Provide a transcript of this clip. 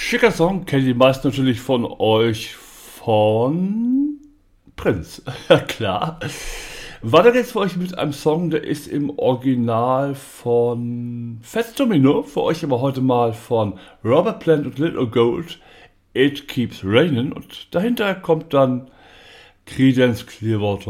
Schicker Song, kennen die meisten natürlich von euch von Prince. Ja klar. Weiter geht's für euch mit einem Song, der ist im Original von Fats Domino, für euch aber heute mal von Robert Plant und Little Gold. It Keeps Raining und dahinter kommt dann Creedence Clearwater